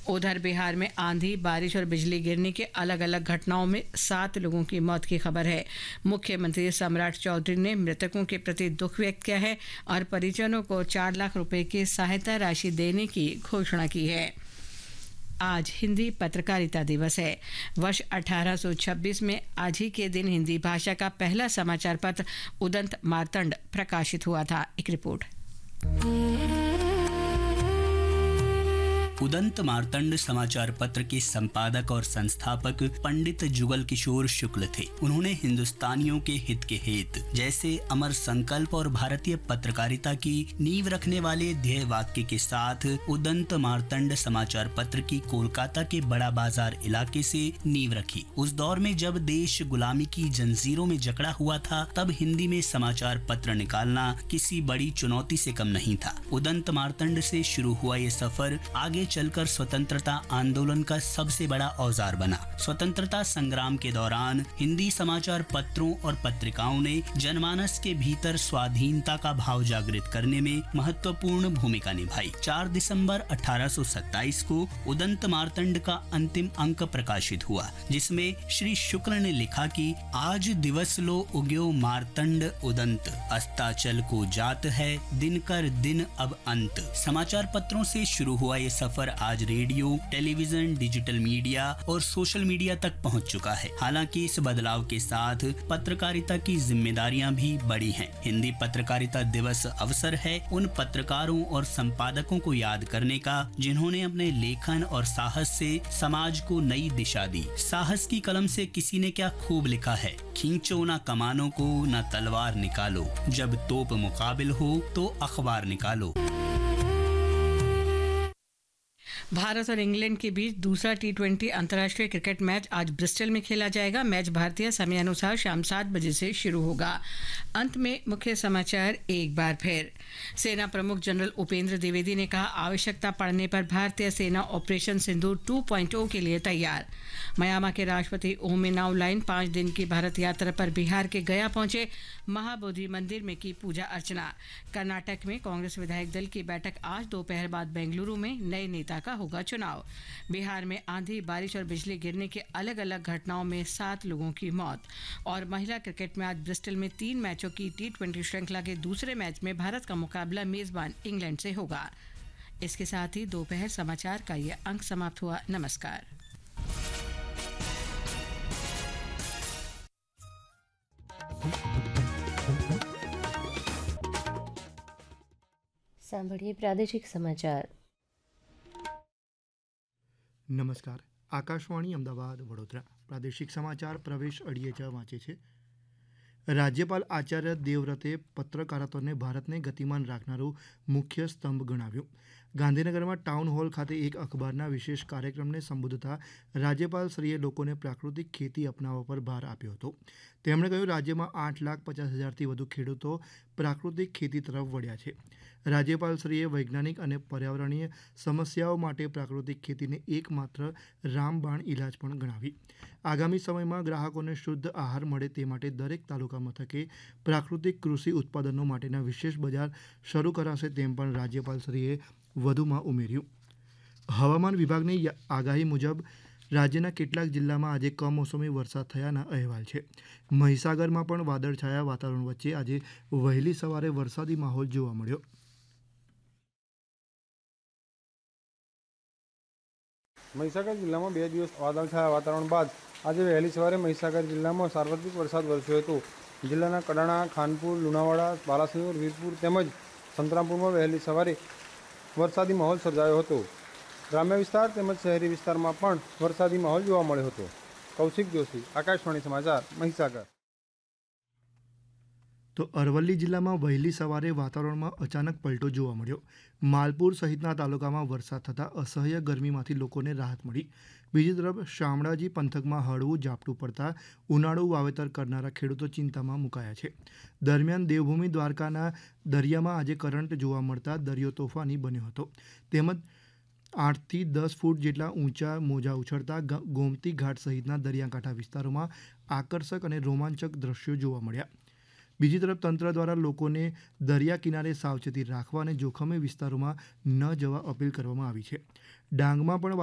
उधर बिहार में आंधी, बारिश और बिजली गिरने के अलग अलग घटनाओं में 7 लोगों की मौत की खबर है। मुख्यमंत्री सम्राट चौधरी ने मृतकों के प्रति दुख व्यक्त किया है और परिजनों को 4 लाख रुपए की सहायता राशि देने की घोषणा की है। आज हिंदी पत्रकारिता दिवस है। वर्ष 1826 में आज ही के दिन हिंदी भाषा का पहला समाचार पत्र उदंत मार्तंड प्रकाशित हुआ था। एक रिपोर्ट। उदंत मार्तंड समाचार पत्र के संपादक और संस्थापक पंडित जुगल किशोर शुक्ल थे। उन्होंने हिंदुस्तानियों के हित के हेत जैसे अमर संकल्प और भारतीय पत्रकारिता की नींव रखने वाले ध्येय वाक्य के साथ उदंत मार्तंड समाचार पत्र की कोलकाता के बड़ा बाजार इलाके से नींव रखी। उस दौर में जब देश गुलामी की जंजीरों में जकड़ा हुआ था, तब हिंदी में समाचार पत्र निकालना किसी बड़ी चुनौती से कम नहीं था। उदंत मार्तंड से शुरू हुआ ये सफर आगे चलकर स्वतंत्रता आंदोलन का सबसे बड़ा औजार बना। स्वतंत्रता संग्राम के दौरान हिंदी समाचार पत्रों और पत्रिकाओं ने जनमानस के भीतर स्वाधीनता का भाव जागृत करने में महत्वपूर्ण भूमिका निभाई। 4 दिसंबर 1827 को उदंत मार्तंड का अंतिम अंक प्रकाशित हुआ, जिसमें श्री शुक्ल ने लिखा कि आज दिवस लो उग्यो मार्तंड उदंत, अस्ताचल को जात है दिन कर दिन अब अंत। समाचार पत्रों से शुरू हुआ ये सफर आज रेडियो, टेलीविजन, डिजिटल मीडिया और सोशल मीडिया तक पहुंच चुका है। हालांकि इस बदलाव के साथ पत्रकारिता की जिम्मेदारियां भी बढ़ी हैं। हिंदी पत्रकारिता दिवस अवसर है उन पत्रकारों और संपादकों को याद करने का जिन्होंने अपने लेखन और साहस से समाज को नई दिशा दी। साहस की कलम से किसी ने क्या खूब लिखा है, खींचो ना कमानों को ना तलवार निकालो, जब तोप मुकाबिल हो तो अखबार निकालो। भारत और इंग्लैंड के बीच दूसरा T20 अंतर्राष्ट्रीय क्रिकेट मैच आज ब्रिस्टल में खेला जाएगा। मैच भारतीय समयानुसार शाम 7 बजे से शुरू होगा। अंत में मुख्य समाचार एक बार फिर। सेना प्रमुख जनरल उपेंद्र द्विवेदी ने कहा, आवश्यकता पड़ने पर भारतीय सेना ऑपरेशन सिंदूर 2.0 के लिए तैयार। म्यांमार के राष्ट्रपति ओ मिन आउंग लाइन 5 दिन की भारत यात्रा पर बिहार के गया पहुंचे। महाबोधि मंदिर में की पूजा अर्चना। कर्नाटक में कांग्रेस विधायक दल की बैठक आज दोपहर बाद बेंगलुरु में नए नेता का होगा चुनाव। बिहार में आंधी, बारिश और बिजली गिरने के अलग अलग घटनाओं में 7 लोगों की मौत। और महिला क्रिकेट में आज ब्रिस्टल में 3 मैचों की T20 श्रृंखला के दूसरे मैच में भारत का मुकाबला मेजबान इंग्लैंड से होगा। इसके साथ ही दोपहर समाचार का ये अंक समाप्त हुआ। नमस्कार। સાંભળીએ પ્રાદેશિક સમાચાર। નમસ્કાર, આકાશવાણી અમદાવાદ વડોદરા પ્રાદેશિક સમાચાર પ્રવેશ અડિયેચા વાંચે છે। રાજ્યપાલ આચાર્ય દેવવ્રતે પત્રકારત્વને ભારતને ગતિમાન રાખનારું મુખ્ય સ્તંભ ગણાવ્યું। ગાંધીનગરમાં ટાઉન હોલ ખાતે એક અખબારના વિશેષ કાર્યક્રમને સંબોધતા રાજ્યપાલશ્રીએ લોકોને પ્રાકૃતિક ખેતી અપનાવવા પર ભાર આપ્યો હતો। તેમણે કહ્યું, રાજ્યમાં 8,50,000થી વધુ ખેડૂતો પ્રાકૃતિક ખેતી તરફ વળ્યા છે। રાજ્યપાલશ્રીએ વૈજ્ઞાનિક અને પર્યાવરણીય સમસ્યાઓ માટે પ્રાકૃતિક ખેતીને એકમાત્ર રામબાણ ઇલાજ પણ ગણાવી। આગામી સમયમાં ગ્રાહકોને શુદ્ધ આહાર મળે તે માટે દરેક તાલુકા મથકે પ્રાકૃતિક કૃષિ ઉત્પાદનો માટેના વિશેષ બજાર શરૂ કરાશે તેમ પણ રાજ્યપાલશ્રીએ વધુમાં ઉમેર્યું। હવામાન વિભાગની આગાહી મુજબ રાજ્યના કેટલાક જિલ્લામાં આજે કમોસમી વરસાદ થયાના અહેવાલ છે। મહીસાગરમાં પણ વાદળછાયા વાતાવરણ વચ્ચે આજે વહેલી સવારે વરસાદી માહોલ જોવા મળ્યો। મહીસાગર જિલ્લામાં 2 દિવસ વાદળછાયા વાતાવરણ બાદ આજે વહેલી સવારે મહીસાગર જિલ્લામાં સાર્વત્રિક વરસાદ વરસ્યો હતો। જિલ્લાના કડાણા, ખાનપુર, લુણાવાડા, બાલાસિનોર, વીરપુર તેમજ સંતરામપુરમાં વહેલી સવારે વરસાદી માહોલ સર્જાયો હતો। ગ્રામ્ય વિસ્તાર તેમજ શહેરી વિસ્તારમાં પણ વરસાદી માહોલ જોવા મળ્યો હતો। કૌશિક જોશી, આકાશવાણી સમાચાર, મહીસાગર। તો અરવલ્લી જિલ્લામાં વહેલી સવારે વાતાવરણમાં અચાનક પલટો જોવા મળ્યો। માલપુર સહિતના તાલુકામાં વરસાદ થતાં અસહ્ય ગરમીમાંથી લોકોને રાહત મળી। બીજી તરફ શામળાજી પંથકમાં હળવું ઝાપટું પડતા ઉનાળુ વાવેતર કરનારા ખેડૂતો ચિંતામાં મુકાયા છે। દરમિયાન દેવભૂમિ દ્વારકાના દરિયામાં આજે કરંટ જોવા મળતા દરિયો તોફાની બન્યો હતો। તેમજ 8થી 10 ફૂટ જેટલા ઊંચા મોજા ઉછળતા ગોમતી ઘાટ સહિતના દરિયાકાંઠા વિસ્તારોમાં આકર્ષક અને રોમાંચક દ્રશ્યો જોવા મળ્યા। બીજી તરફ તંત્ર દ્વારા લોકોને દરિયા કિનારે સાવચેતી રાખવા અને જોખમી વિસ્તારોમાં ન જવા અપીલ કરવામાં આવી છે। ડાંગમાં પણ